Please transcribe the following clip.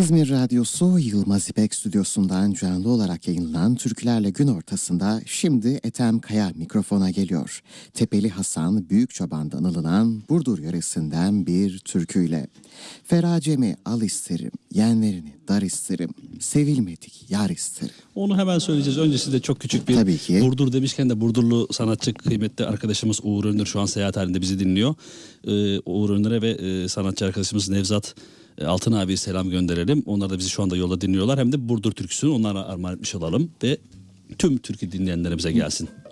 İzmir Radyosu Yılmaz İpek Stüdyosu'ndan canlı olarak yayınlanan Türkülerle Gün Ortası'nda şimdi Ethem Kaya mikrofona geliyor. Tepeli Hasan Büyükçoban'dan alınan Burdur yöresinden bir türküyle. Feracemi al isterim, yenlerini dar isterim, sevilmedik yar isterim. Onu hemen söyleyeceğiz. Öncesinde çok küçük bir Tabii ki. Burdur demişken de Burdurlu sanatçı kıymetli arkadaşımız Uğur Önder şu an seyahat halinde bizi dinliyor. Uğur Önder'e ve sanatçı arkadaşımız Nevzat Altın abi selam gönderelim. Onlar da bizi şu anda yolda dinliyorlar. Hem de Burdur türküsünü onlara armağan etmiş olalım ve tüm türkü dinleyenlerimize gelsin.